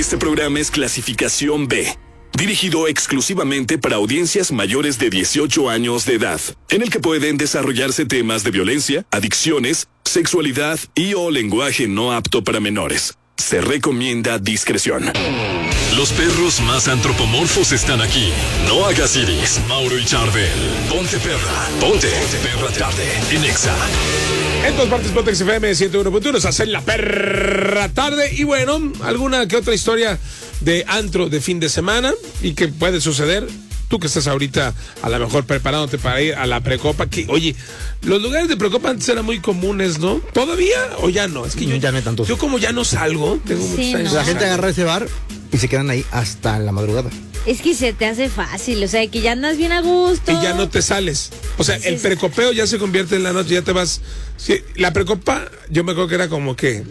Este programa es clasificación B, dirigido exclusivamente para audiencias mayores de 18 años de edad, en el que pueden desarrollarse temas de violencia, adicciones, sexualidad y o lenguaje no apto para menores. Se recomienda discreción. Los perros más antropomorfos están aquí. No hagas iris. Mauro y Charbel. Ponte perra. Ponte perra tarde. En Exa. En todas partes, Pontex FM 101.1. Se hace la perra tarde. Y bueno, alguna que otra historia de antro de fin de semana y que puede suceder. Tú que estás ahorita a lo mejor preparándote para ir a la Precopa, que oye, los lugares de Precopa antes eran muy comunes, ¿no? ¿Todavía o ya no? Es que yo ya no hay tantos. Yo como ya no salgo, tengo muchos años. La gente agarra ese bar y se quedan ahí hasta la madrugada. Es que se te hace fácil, o sea, que ya andas bien a gusto. Y ya no te sales. O sea, el precopeo ya se convierte en la noche, ya te vas. Sí, la Precopa, yo me acuerdo que era como que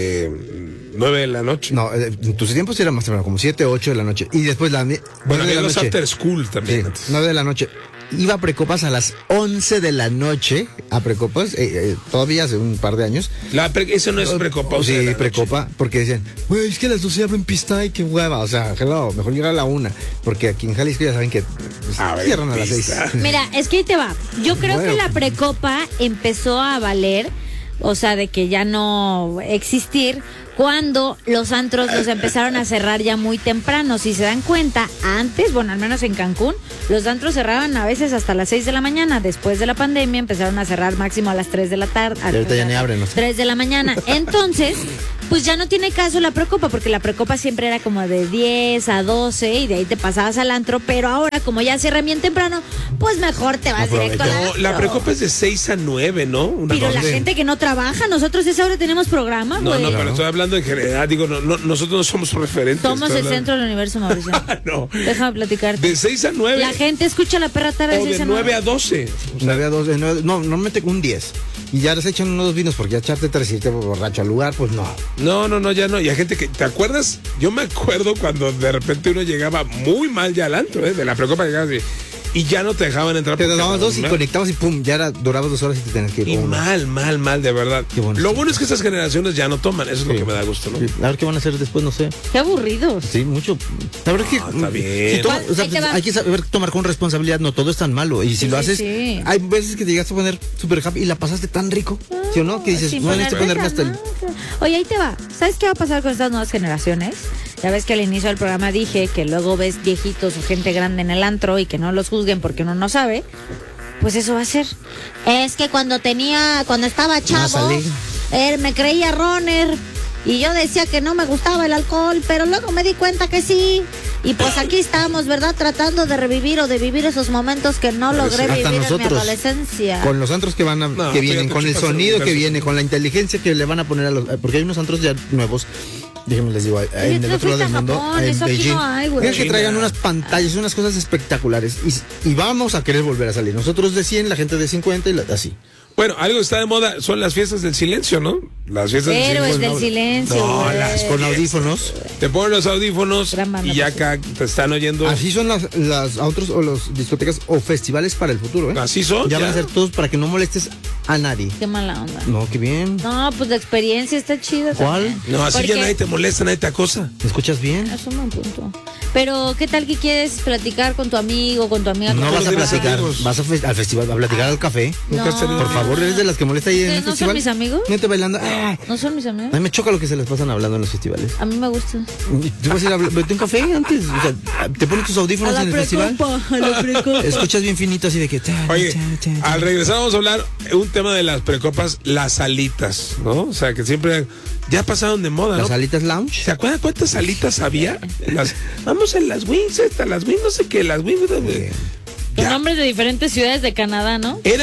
de 9 de la noche. No, en tus tiempos era más temprano, como 7, 8 de la noche. Y después bueno, había los after school también. Sí, 9 de la noche. Iba a Precopas a las 11 de la noche, a Precopas, todavía hace un par de años. Eso no es Precopa. Sí, Precopa, porque decían, güey, es que a las 12 abren pista y qué hueva. O sea, hello, mejor llegar a la 1. Porque aquí en Jalisco ya saben que cierran a las 6. Mira, es que ahí te va. Yo creo que la Precopa empezó a valer, o sea, de que ya no existir, cuando los antros los empezaron a cerrar ya muy temprano. Si se dan cuenta, antes, bueno, al menos en Cancún, los antros cerraban a veces hasta las 6 de la mañana. Después de la pandemia empezaron a cerrar máximo a las 3 de la tarde. Ahorita ya ni abren, ¿no? 3 de la mañana. Entonces, pues ya no tiene caso la Precopa, porque la Precopa siempre era como de 10 a 12 y de ahí te pasabas al antro. Pero ahora, como ya cierran bien temprano, pues mejor te vas directo al antro. La Precopa es de 6 a 9, ¿no? Pero la gente que no trabaja, nosotros a esa hora tenemos programa, güey. No, pero estoy hablando en general, digo, nosotros no somos referentes. Somos el centro del universo, Mauricio. No. Déjame platicarte. De 6 a 9. La gente escucha la perra tarde o de 9 a 12. 9 a 12, no, normalmente un 10. Y ya les echan unos 2 vinos porque ya echarte 3 y irte borracho al lugar, pues no. No, ya no. Y hay gente que, ¿te acuerdas? Yo me acuerdo cuando de repente uno llegaba muy mal ya al antro, de la Precopa llegabas y ya no te dejaban entrar. Te dabas 2 y conectabas y pum, ya durabas 2 horas y te tenías que ir. Y mal, de verdad. Bueno, lo bueno es que estas generaciones ya no toman, eso es lo que me da gusto, ¿no? Sí. A ver qué van a hacer después, no sé. Qué aburridos. Sí, mucho. La verdad es que está bien. Hay que saber tomar con responsabilidad, no todo es tan malo. Y si lo haces, hay veces que te llegaste a poner súper happy y la pasaste tan rico, ¿sí o no? Que dices, no necesito ponerme hasta el... Oye, ahí te va. ¿Sabes qué va a pasar con estas nuevas generaciones? Ya ves que al inicio del programa dije que luego ves viejitos o gente grande en el antro y que no los juzguen porque uno no sabe. Pues eso va a ser. Es que cuando estaba chavo, me creía runner y yo decía que no me gustaba el alcohol, pero luego me di cuenta que sí. Y pues aquí estamos, ¿verdad? Tratando de revivir o de vivir esos momentos que no logré vivir en mi adolescencia. Con los antros que vienen, con el sonido que viene, con la inteligencia que le van a poner a los... Porque hay unos antros ya nuevos, déjenme les digo, en el otro lado del mundo, Japón, en Beijing. No hay, que traigan unas pantallas, unas cosas espectaculares. Y vamos a querer volver a salir. Nosotros de 100, la gente de 50 y así. Bueno, algo que está de moda son las fiestas del silencio, ¿no? Las fiestas Héroes del silencio. No, las con audífonos. Te ponen los audífonos y ya acá te están oyendo. Así son las otros o las discotecas o festivales para el futuro, ¿eh? Así son. Ya van a ser todos para que no molestes a nadie. Qué mala onda. No, qué bien. No, pues la experiencia está chida. ¿Cuál? También. No, así ya nadie te molesta, nadie te acosa. ¿Me escuchas bien? Es un buen punto. Pero, ¿qué tal que quieres platicar con tu amigo, con tu amiga? No vas a platicar, vas al festival, a platicar al café. No. Por favor, eres de las que molesta ahí en el ¿No festival. son mis amigos? Neta bailando. ¿No son mis amigos? A mí me choca lo que se les pasan hablando en los festivales. A mí me gusta. Tú vas a ir a vete un café antes. O sea, te pones tus audífonos en el festival. A la Precopa. Escuchas bien finito así de que... Oye, al regresar vamos a hablar un tema de las precopas, las salitas, ¿no? O sea, que siempre ya pasaron de moda, ¿no? ¿Las salitas lounge? ¿Se acuerdan cuántas salitas había? Vamos en las wings, las wings, no sé qué, las wings... Con nombres de diferentes ciudades de Canadá, ¿no? Era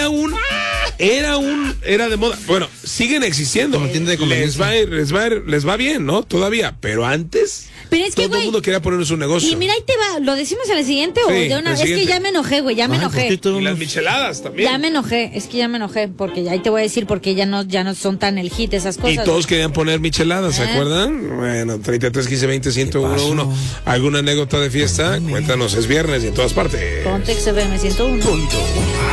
de moda. Bueno, siguen existiendo. Como tienda de conveniencia. Les va bien, ¿no? Todavía. Pero antes, pero es que, todo el mundo quería poner su negocio. Y mira, ahí te va. ¿Lo decimos a la siguiente o de una vez? Es que ya me enojé, güey. Ya me enojé. Y las micheladas también. Ya me enojé. Es que ya me enojé. Porque ya ahí te voy a decir porque ya no son tan el hit esas cosas. Y todos querían poner micheladas, ¿se acuerdan? Bueno, 33, 15, 20, 101. ¿Alguna anécdota de fiesta? Cuéntanos, es viernes y en todas partes. Pontex FM 101. Punto.